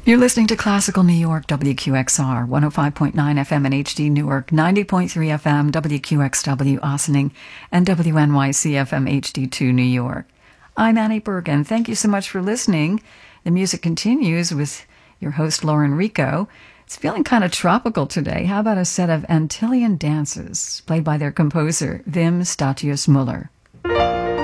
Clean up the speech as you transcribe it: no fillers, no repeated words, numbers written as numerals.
You're listening to Classical New York, WQXR, 105.9 FM in HD Newark, 90.3 FM, WQXW Ossining, and WNYC FM HD2 New York. I'm Annie Bergen. Thank you so much for listening. The music continues with your host, Lauren Rico. It's feeling kind of tropical today. How about a set of Antillian dances played by their composer, Wim Statius Muller?